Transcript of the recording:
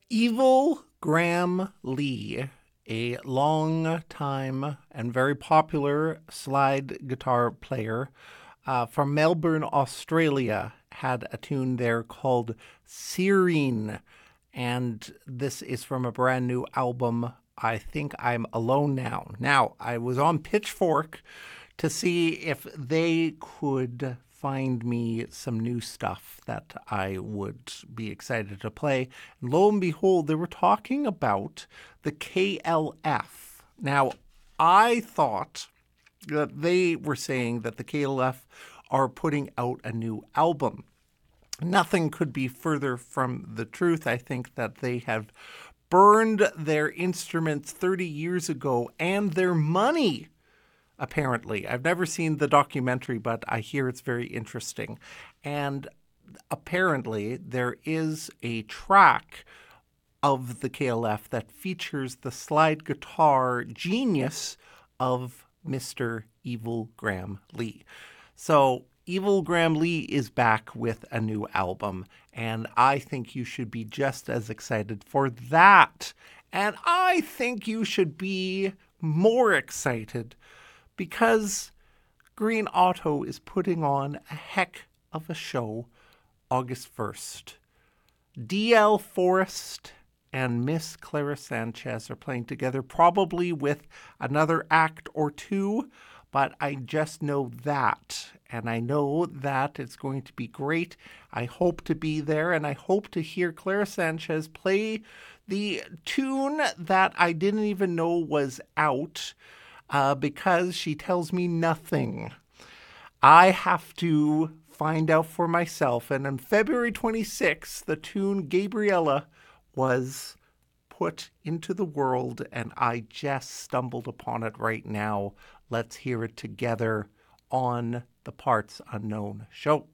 Evil Graham Lee, a long time and very popular slide guitar player from Melbourne, Australia, had a tune there called Serene. And this is from a brand new album, I Think I'm Alone Now. Now, I was on Pitchfork to see if they could find me some new stuff that I would be excited to play. And lo and behold, they were talking about the KLF. Now, I thought that they were saying that the KLF are putting out a new album. Nothing could be further from the truth. I think that they have burned their instruments 30 years ago and their money, apparently. I've never seen the documentary, but I hear it's very interesting. And apparently, there is a track of the KLF that features the slide guitar genius of Mr. Evil Graham Lee. So, Evil Graham Lee is back with a new album, and I think you should be just as excited for that. And I think you should be more excited because Green Auto is putting on a heck of a show August 1st. DL Forrest and Miss Clara Sanchez are playing together, probably with another act or two, but I just know that. And I know that it's going to be great. I hope to be there, and I hope to hear Clara Sanchez play the tune that I didn't even know was out because she tells me nothing. I have to find out for myself. And on February 26th, the tune Gabriella was put into the world, and I just stumbled upon it right now. Let's hear it together on the Parts Unknown show.